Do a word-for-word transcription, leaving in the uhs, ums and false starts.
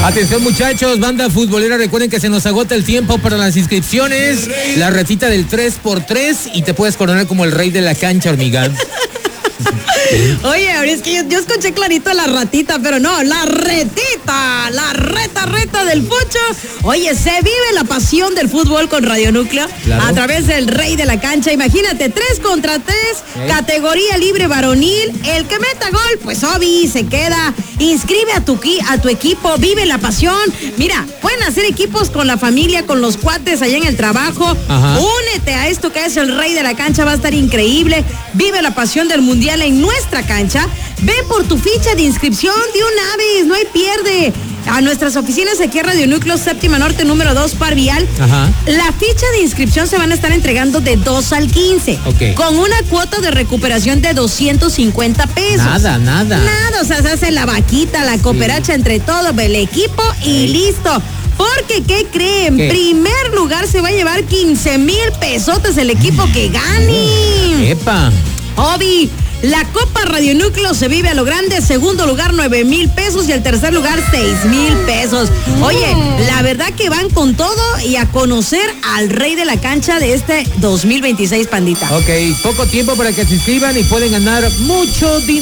Atención muchachos, banda futbolera, recuerden que se nos agota el tiempo para las inscripciones. La retita del tres por tres y te puedes coronar como el rey de la cancha, hormiga. Oye, ahora es que yo, yo escuché clarito la ratita, pero no, la retita, la reta, reta del Fucho. Oye, se vive la pasión del fútbol con Radio Núcleo, claro, a través del rey de la cancha. Imagínate, tres contra tres, ¿eh? Categoría libre varonil. El que meta gol, pues Obi se queda. Inscribe a tu, a tu equipo, vive la pasión. Mira, pueden hacer equipos con la familia, con los cuates allá en el trabajo. Ajá. Únete a esto que es el rey de la cancha, va a estar increíble. Vive la pasión del mundial en nuestra cancha. Ve por tu ficha de inscripción de una vez, no hay pierde. A nuestras oficinas aquí en Radio Núcleo, Séptima Norte, número dos, Par Vial. Ajá. La ficha de inscripción se van a estar entregando de dos al quince. Okay. Con una cuota de recuperación de doscientos cincuenta pesos. Nada, nada. Nada, o sea, se hace la vaquita, la cooperacha, sí, entre todo el equipo y sí, listo. Porque, ¿qué creen? ¿Qué? Primer lugar se va a llevar quince mil pesotes el equipo que gane. ¡Epa! Obi, la Copa Radio Núcleo se vive a lo grande. Segundo lugar, nueve mil pesos. Y el tercer lugar, seis mil pesos. Oye, la verdad que van con todo y a conocer al rey de la cancha de este dos mil veintiséis, pandita. Ok, poco tiempo para que se inscriban y pueden ganar mucho dinero.